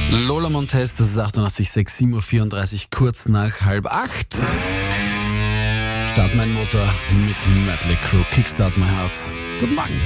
Lola Montez, das ist 88,6, 7.34 Uhr, kurz nach 7:30. Start mein Motor mit Mötley Crüe, Kickstart mein Herz. Guten Morgen.